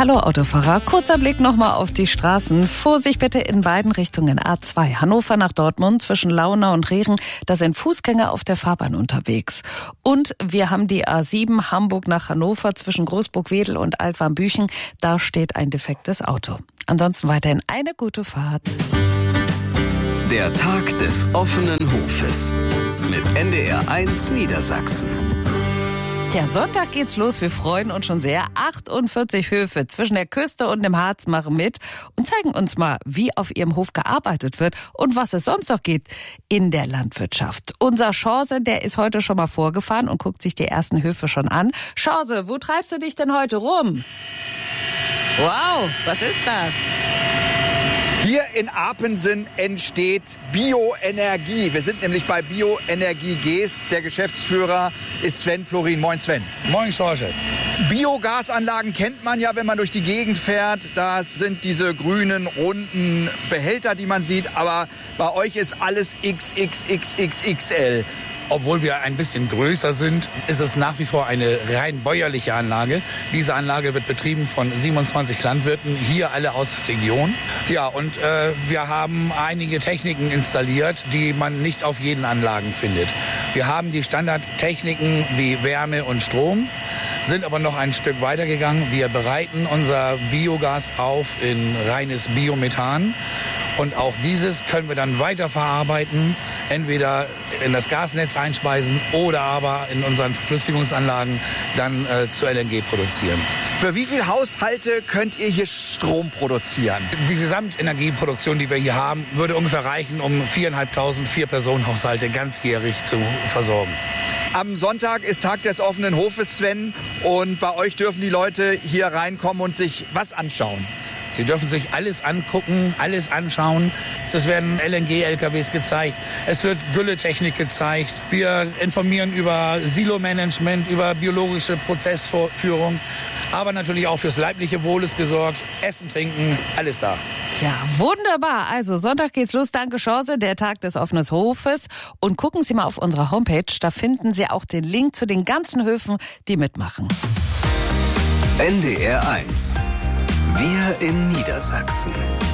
Hallo Autofahrer, kurzer Blick nochmal auf die Straßen. Vorsicht bitte in beiden Richtungen. A2 Hannover nach Dortmund zwischen Launau und Rehren. Da sind Fußgänger auf der Fahrbahn unterwegs. Und wir haben die A7 Hamburg nach Hannover zwischen Großburg-Wedel und Altwarmbüchen. Da steht ein defektes Auto. Ansonsten weiterhin eine gute Fahrt. Der Tag des offenen Hofes mit NDR1 Niedersachsen. Ja, Sonntag geht's los. Wir freuen uns schon sehr. 48 Höfe zwischen der Küste und dem Harz machen mit und zeigen uns mal, wie auf ihrem Hof gearbeitet wird und was es sonst noch geht in der Landwirtschaft. Unser Chance, der ist heute schon mal vorgefahren und guckt sich die ersten Höfe schon an. Chance, wo treibst du dich denn heute rum? Wow, was ist das? Hier in Apensen entsteht Bioenergie. Wir sind nämlich bei Bioenergie Geest. Der Geschäftsführer ist Sven Plorin. Moin Sven. Moin Schorche. Biogasanlagen kennt man ja, wenn man durch die Gegend fährt. Das sind diese grünen, runden Behälter, die man sieht. Aber bei euch ist alles XXXXXL. Obwohl wir ein bisschen größer sind, ist es nach wie vor eine rein bäuerliche Anlage. Diese Anlage wird betrieben von 27 Landwirten, hier alle aus der Region. Ja, und wir haben einige Techniken installiert, die man nicht auf jeden Anlagen findet. Wir haben die Standardtechniken wie Wärme und Strom, sind aber noch ein Stück weiter gegangen. Wir bereiten unser Biogas auf in reines Biomethan. Und auch dieses können wir dann weiterverarbeiten, entweder in das Gasnetz einspeisen oder aber in unseren Verflüssigungsanlagen dann zu LNG produzieren. Für wie viele Haushalte könnt ihr hier Strom produzieren? Die Gesamtenergieproduktion, die wir hier haben, würde ungefähr reichen, um 4.500 Vier-Personen-Haushalte ganzjährig zu versorgen. Am Sonntag ist Tag des offenen Hofes, Sven. Und bei euch dürfen die Leute hier reinkommen und sich was anschauen. Sie dürfen sich alles angucken, alles anschauen. Es werden LNG-LKWs gezeigt, es wird Gülletechnik gezeigt. Wir informieren über Silo-Management, über biologische Prozessführung. Aber natürlich auch fürs leibliche Wohl ist gesorgt. Essen, Trinken, alles da. Ja, wunderbar. Also Sonntag geht's los. Danke, Chance, der Tag des offenen Hofes. Und gucken Sie mal auf unserer Homepage. Da finden Sie auch den Link zu den ganzen Höfen, die mitmachen. NDR1. Wir in Niedersachsen.